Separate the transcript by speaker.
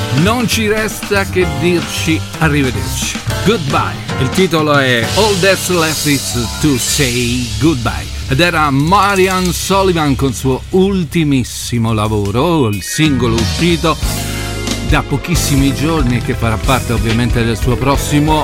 Speaker 1: Non ci resta che dirci arrivederci. Goodbye. Il titolo è All That's Left Is To Say Goodbye. Ed era Marianne Sullivan con il suo ultimissimo lavoro, il singolo uscito da pochissimi giorni, che farà parte ovviamente del suo prossimo